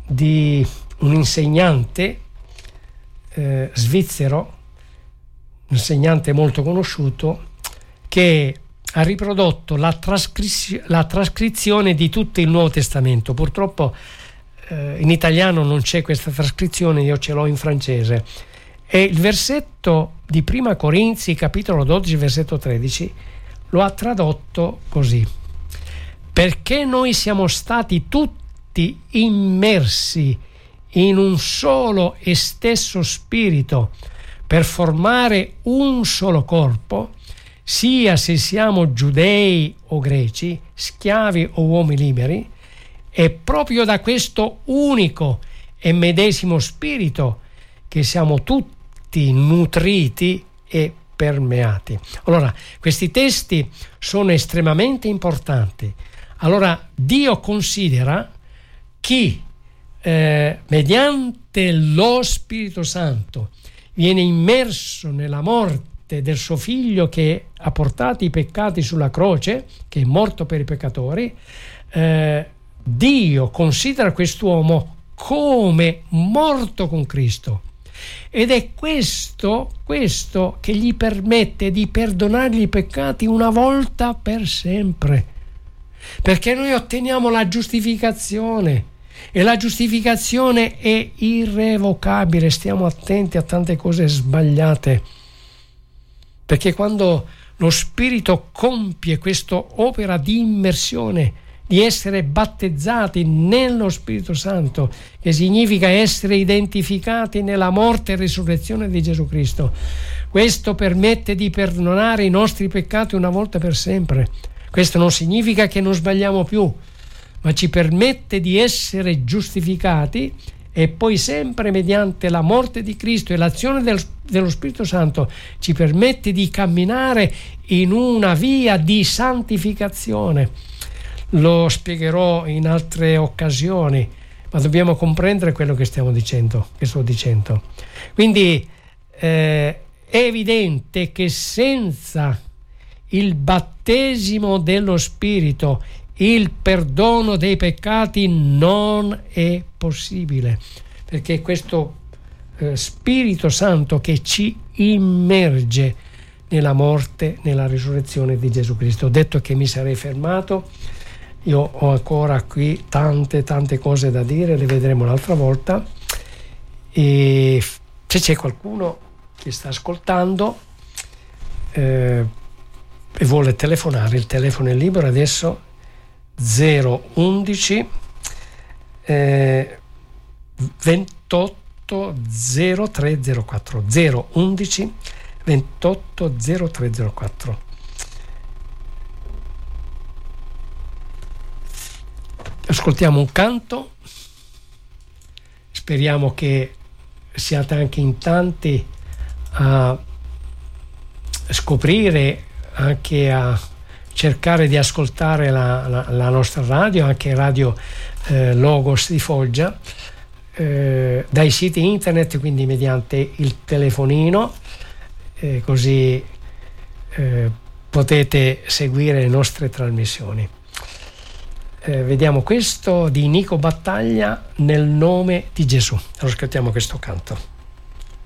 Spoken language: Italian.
di un insegnante svizzero, un insegnante molto conosciuto, che ha riprodotto la trascrizione di tutto il Nuovo Testamento. Purtroppo in italiano non c'è questa trascrizione, io ce l'ho in francese. E il versetto di Prima Corinzi, capitolo 12, versetto 13, lo ha tradotto così: perché noi siamo stati tutti immersi in un solo e stesso spirito per formare un solo corpo, sia se siamo giudei o greci, schiavi o uomini liberi, è proprio da questo unico e medesimo spirito che siamo tutti nutriti e permeati. Allora, questi testi sono estremamente importanti. Allora, Dio considera chi mediante lo Spirito Santo viene immerso nella morte del suo figlio, che ha portato i peccati sulla croce, che è morto per i peccatori. Dio considera quest'uomo come morto con Cristo, ed è questo che gli permette di perdonargli i peccati una volta per sempre, perché noi otteniamo la giustificazione, e la giustificazione è irrevocabile. Stiamo attenti a tante cose sbagliate, perché quando lo Spirito compie questa opera di immersione, di essere battezzati nello Spirito Santo, che significa essere identificati nella morte e risurrezione di Gesù Cristo, questo permette di perdonare i nostri peccati una volta per sempre. Questo non significa che non sbagliamo più, ma ci permette di essere giustificati, e poi sempre mediante la morte di Cristo e l'azione dello Spirito Santo ci permette di camminare in una via di santificazione. Lo spiegherò in altre occasioni, ma dobbiamo comprendere quello che sto dicendo. Quindi è evidente che senza il battesimo dello Spirito il perdono dei peccati non è possibile, perché questo Spirito Santo che ci immerge nella morte, nella risurrezione di Gesù Cristo. Ho detto che mi sarei fermato, io ho ancora qui tante cose da dire, le vedremo un'altra volta, e se c'è qualcuno che sta ascoltando e vuole telefonare, il telefono è libero adesso, 011 28 0304 011 28 0304. Ascoltiamo un canto, speriamo che siate anche in tanti a scoprire, anche a cercare di ascoltare la nostra radio, anche Radio Logos di Foggia, dai siti internet, quindi mediante il telefonino, così potete seguire le nostre trasmissioni. Vediamo questo di Nico Battaglia, Nel nome di Gesù. Allora ascoltiamo questo canto.